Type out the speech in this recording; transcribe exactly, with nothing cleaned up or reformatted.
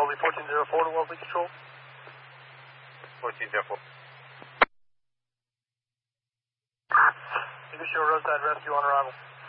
Charlie fourteen zero four to Wellesley Control. fourteen zero four. You can show roadside rescue on arrival.